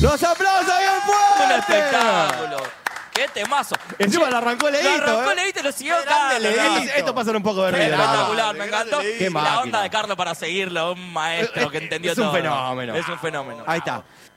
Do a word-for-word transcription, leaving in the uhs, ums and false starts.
¡Los aplausos bien Un fuertes! espectáculo. ¡Qué temazo! Encima lo arrancó Leito, Lo arrancó ¿eh? Leito y lo siguió Grande Carlos. Leito. Esto, esto pasa un poco de Qué ruido. espectacular, me grande encantó. Leito. Qué Y la máquina. onda de Carlos para seguirlo, un maestro que entendió Es un todo. fenómeno. Es un fenómeno. Ahí está.